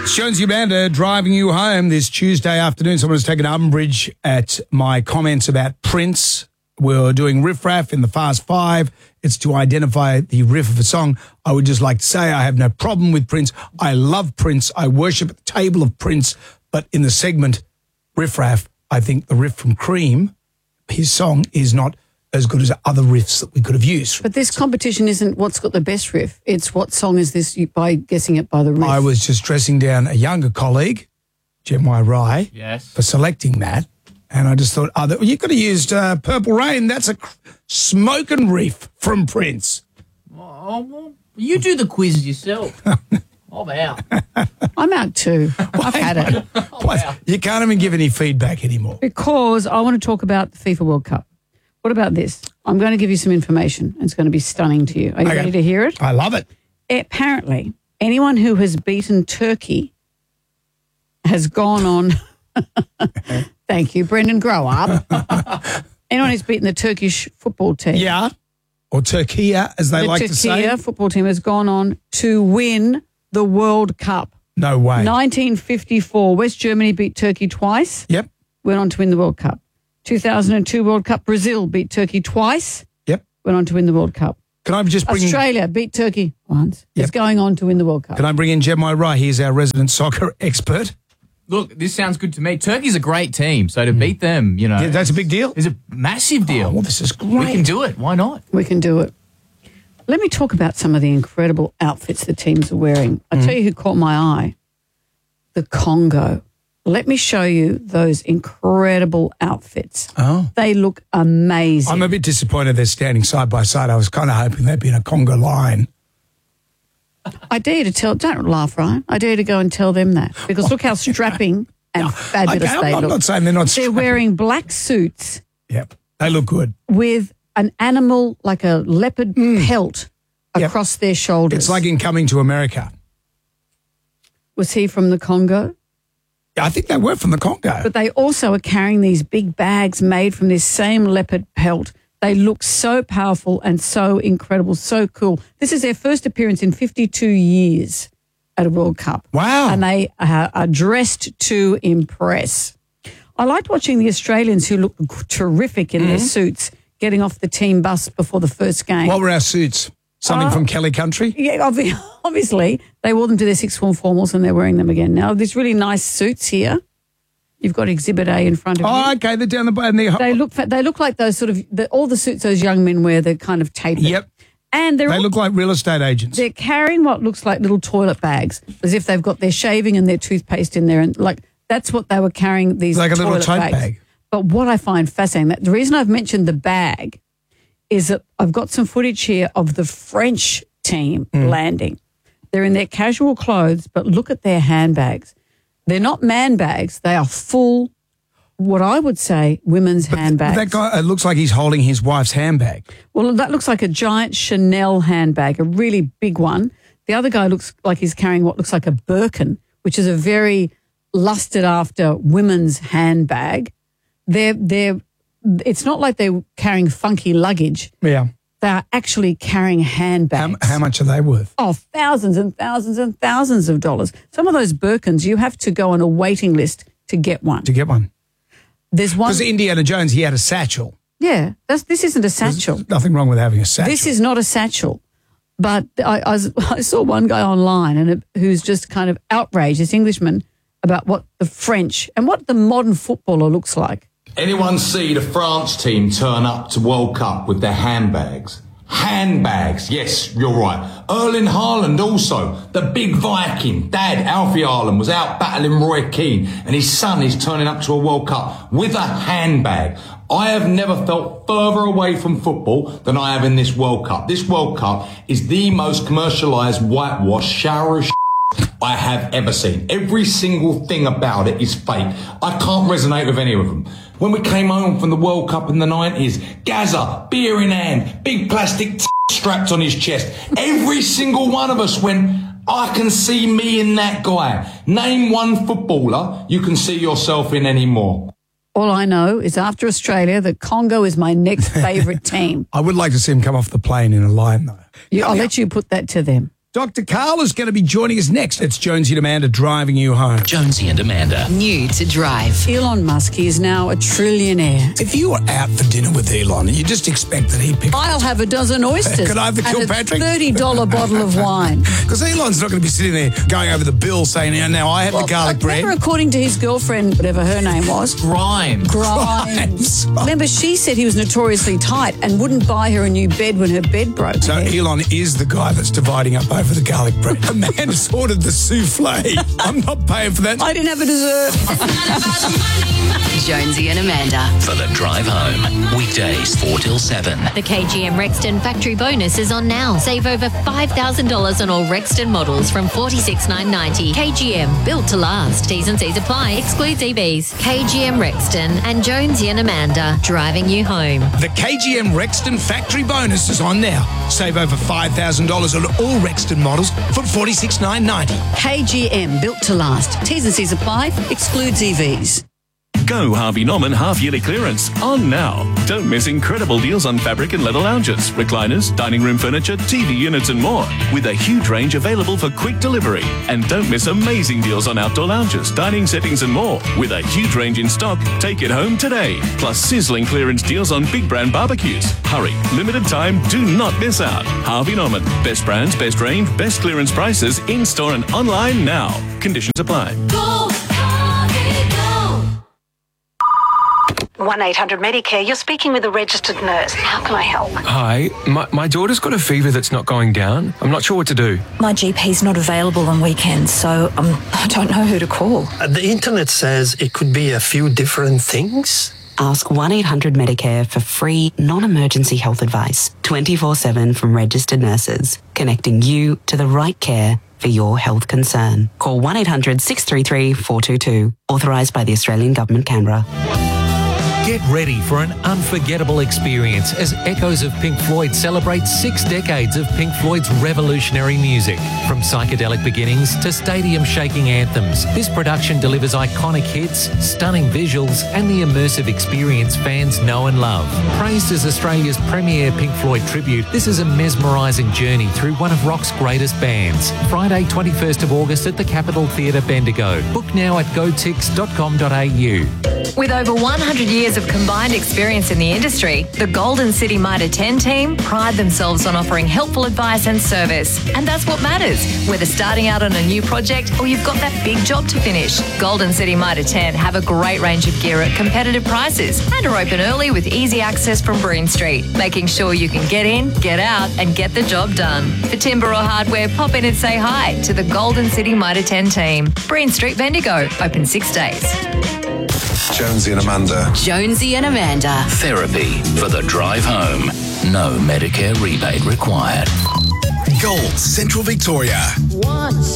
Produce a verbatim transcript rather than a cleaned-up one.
Jonesy Banda driving you home this Tuesday afternoon. Someone has taken umbrage at my comments about Prince. We're doing Riff Raff in the Fast Five. It's to identify the riff of a song. I would just like to say I have no problem with Prince. I love Prince. I worship at the table of Prince. But in the segment Riff Raff, I think the riff from Cream, his song, is not as good as other riffs that we could have used. But this competition isn't what's got the best riff. It's what song is this by guessing it by the riff. I was just dressing down a younger colleague, Jem Y. Rye, yes, for selecting that. And I just thought, oh, that, you could have used uh, Purple Rain. That's a smoking riff from Prince. Oh, well, you do the quiz yourself. I'm out. I'm out too. I've had it. What? You can't even give any feedback anymore. Because I want to talk about the FIFA World Cup. What about this? I'm going to give you some information. It's going to be stunning to you. Are you Okay. ready to hear it? I love it. Apparently, anyone who has beaten Turkey has gone on... Thank you, Brendan. Grow up. Anyone who's beaten the Turkish football team. Yeah. Or Turkiya, as they the like to say. Turkiya football team has gone on to win the World Cup. No way. nineteen fifty-four, West Germany beat Turkey twice. Yep. Went on to win the World Cup. two thousand two World Cup, Brazil beat Turkey twice. Yep. Went on to win the World Cup. Can I just bring Australia in, beat Turkey once. Yep. It's going on to win the World Cup. Can I bring in Jem Y. Rye? He's our resident soccer expert. Look, this sounds good to me. Turkey's a great team, so to beat them, you know... Yeah, that's a big deal. It's a massive deal. Oh, well, this is great. We can do it. Why not? We can do it. Let me talk about some of the incredible outfits the teams are wearing. I'll Mm. tell you who caught my eye. The Congo. Let me show you those incredible outfits. Oh. They look amazing. I'm a bit disappointed they're standing side by side. I was kind of hoping they'd be in a Congo line. I dare you to tell, don't laugh, Ryan. I dare you to go and tell them that. Because look how strapping and fabulous Okay, I'm they not- look. I'm not saying they're not They're strapping. wearing black suits Yep. They look good. with an animal, like a leopard pelt, Yep. across their shoulders. It's like in Coming to America. Was he from the Congo? Yeah, I think they were from the Congo. But they also are carrying these big bags made from this same leopard pelt. They look so powerful and so incredible, so cool. This is their first appearance in fifty-two years at a World Cup. Wow. And they are, are dressed to impress. I liked watching the Australians who looked terrific in their suits getting off the team bus before the first game. What were our suits? Something Uh, from Kelly Country? Yeah, obvi- obviously, they wore them to their sixth form formals and they're wearing them again. Now, these really nice suits here. You've got Exhibit A in front of you. Oh, okay. They're down the bottom. They look fa- they look like those sort of, the, all the suits those young men wear, they're kind of tapered. Yep. And they're They all, look like real estate agents. they're carrying what looks like little toilet bags, as if they've got their shaving and their toothpaste in there. And like, that's what they were carrying, these Like a toilet little tote bags. bag. But what I find fascinating, that the reason I've mentioned the bag is that I've got some footage here of the French team Mm. landing. They're in their casual clothes, but look at their handbags. They're not man bags. They are full, what I would say, women's handbags. That guy, it looks like he's holding his wife's handbag. Well, that looks like a giant Chanel handbag, a really big one. The other guy looks like he's carrying what looks like a Birkin, which is a very lusted after women's handbag. They're, they're, it's not like they're carrying funky luggage. Yeah. They are actually carrying How, handbags. how much are they worth? Oh, thousands and thousands and thousands of dollars. Some of those Birkins, you have to go on a waiting list to get one. To get one. There's one. Because Indiana Jones, he had a satchel. Yeah, that's, this isn't a satchel. There's nothing wrong with having a satchel. This is not a satchel. But I, I, was- I saw one guy online and it, who's just kind of outraged, this Englishman, about what the French and what the modern footballer looks like. Anyone see the France team turn up to World Cup with their handbags? Handbags, yes, you're right. Erling Haaland also, the big Viking. Dad, Alfie Haaland, was out battling Roy Keane and his son is turning up to a World Cup with a handbag. I have never felt further away from football than I have in this World Cup. This World Cup is the most commercialised whitewash shower of shit I have ever seen. Every single thing about it is fake. I can't resonate with any of them. When we came home from the World Cup in the nineties, Gazza, beer in hand, big plastic t- strapped on his chest. Every single one of us went, I can see me in that guy. Name one footballer you can see yourself in anymore. All I know is after Australia, the Congo is my next favourite team. I would like to see him come off the plane in a line, though. You, I'll let you put that to them. Doctor Carl is going to be joining us next. It's Jonesy and Amanda driving you home. Jonesy and Amanda. New to drive. Elon Musk, he is now a trillionaire. If you were out for dinner with Elon, you just expect that he'd pick I'll have a dozen oysters. Could I have the and Kilpatrick? a thirty dollars bottle of wine. Because Elon's not going to be sitting there going over the bill saying, now, now I have the garlic bread. Remember, according to his girlfriend, whatever her name was, Grimes. Grimes. Grimes. Remember, she said he was notoriously tight and wouldn't buy her a new bed when her bed broke. So Elon is the guy that's dividing up over the garlic bread. Amanda's ordered the souffle. I'm not paying for that. I didn't have a dessert. Jonesy and Amanda. For the drive home. Weekdays four till seven. The K G M Rexton factory bonus is on now. Save over five thousand dollars on all Rexton models from forty-six thousand nine hundred ninety dollars. K G M, built to last. T's and C's apply. Excludes E Vs. K G M Rexton and Jonesy and Amanda driving you home. The K G M Rexton factory bonus is on now. Save over five thousand dollars on all Rexton models from forty-six thousand nine hundred ninety dollars. K G M, built to last. T's and C's apply. Excludes E Vs. Go Harvey Norman half-yearly clearance on now. Don't miss incredible deals on fabric and leather lounges, recliners, dining room furniture, T V units and more, with a huge range available for quick delivery. And don't miss amazing deals on outdoor lounges, dining settings and more, with a huge range in stock. Take it home today. Plus sizzling clearance deals on big brand barbecues. Hurry, limited time, do not miss out. Harvey Norman, best brands, best range, best clearance prices, in-store and online now. Conditions apply. Go, Harvey, go. one eight hundred Medicare, you're speaking with a registered nurse. How can I help? Hi, my, my daughter's got a fever that's not going down. I'm not sure what to do. My G P's not available on weekends, so um, I don't know who to call. Uh, the internet says it could be a few different things. Ask one eight hundred Medicare for free, non-emergency health advice. twenty-four seven from registered nurses. Connecting you to the right care for your health concern. Call one eight hundred six three three four two two. Authorised by the Australian Government, Canberra. Get ready for an unforgettable experience as Echoes of Pink Floyd celebrates six decades of Pink Floyd's revolutionary music. From psychedelic beginnings to stadium-shaking anthems, this production delivers iconic hits, stunning visuals, and the immersive experience fans know and love. Praised as Australia's premier Pink Floyd tribute, this is a mesmerising journey through one of rock's greatest bands. Friday, twenty-first of August at the Capitol Theatre, Bendigo. Book now at go tix dot com dot a u. With over one hundred years of combined experience in the industry, the Golden City Mitre ten team pride themselves on offering helpful advice and service. And that's what matters, whether starting out on a new project or you've got that big job to finish. Golden City Mitre ten have a great range of gear at competitive prices and are open early with easy access from Breen Street, making sure you can get in, get out and get the job done. For timber or hardware, pop in and say hi to the Golden City Mitre ten team. Breen Street, Bendigo, open six days. Jonesy and Amanda. Jonesy and Amanda. Therapy for the drive home. No Medicare rebate required. Gold Central Victoria. Once